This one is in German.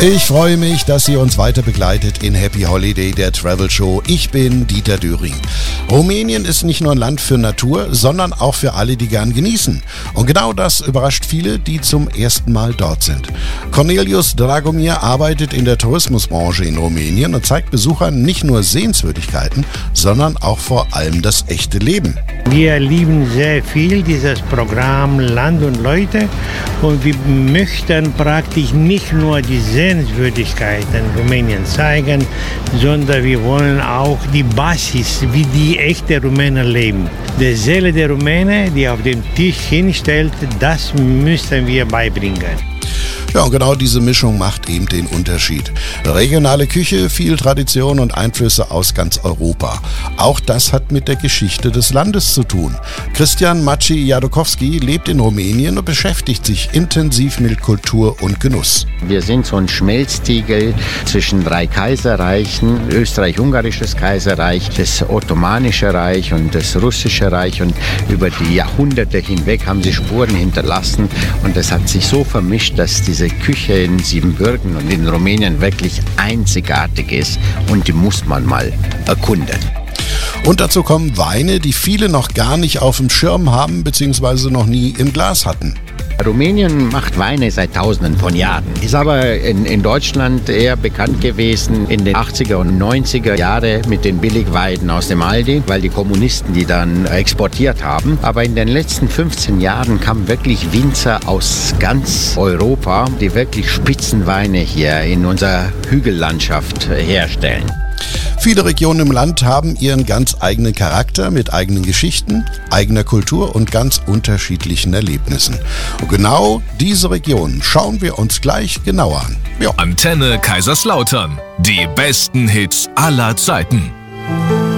Ich freue mich, dass ihr uns weiter begleitet in Happy Holiday, der Travel Show. Ich bin Dieter Döring. Rumänien ist nicht nur ein Land für Natur, sondern auch für alle, die gern genießen. Und genau das überrascht viele, die zum ersten Mal dort sind. Cornelius Dragomir arbeitet in der Tourismusbranche in Rumänien und zeigt Besuchern nicht nur Sehenswürdigkeiten, sondern auch vor allem das echte Leben. Wir lieben sehr viel dieses Programm Land und Leute und wir möchten praktisch nicht nur die Sehenswürdigkeiten Rumänien zeigen, sondern wir wollen auch die Basis, wie die echten Rumänen leben. Die Seele der Rumänen, die auf dem Tisch hinstellt, das müssen wir beibringen. Ja, und genau diese Mischung macht eben den Unterschied. Regionale Küche, viel Tradition und Einflüsse aus ganz Europa. Auch das hat mit der Geschichte des Landes zu tun. Christian Maciej-Jadokowski lebt in Rumänien und beschäftigt sich intensiv mit Kultur und Genuss. Wir sind so ein Schmelztiegel zwischen 3 Kaiserreichen, Österreich-Ungarisches Kaiserreich, das Ottomanische Reich und das Russische Reich. Und über die Jahrhunderte hinweg haben sie Spuren hinterlassen. Und das hat sich so vermischt, dass diese Küche in Siebenbürgen und in Rumänien wirklich einzigartig ist. Und die muss man mal erkunden. Und dazu kommen Weine, die viele noch gar nicht auf dem Schirm haben bzw. noch nie im Glas hatten. Rumänien macht Weine seit Tausenden von Jahren. Ist aber in Deutschland eher bekannt gewesen in den 80er und 90er Jahren mit den Billigweinen aus dem Aldi, weil die Kommunisten die dann exportiert haben. Aber in den letzten 15 Jahren kamen wirklich Winzer aus ganz Europa, die wirklich Spitzenweine hier in unserer Hügellandschaft herstellen. Viele Regionen im Land haben ihren ganz eigenen Charakter mit eigenen Geschichten, eigener Kultur und ganz unterschiedlichen Erlebnissen. Und genau diese Regionen schauen wir uns gleich genauer an. Ja. Antenne Kaiserslautern. Die besten Hits aller Zeiten.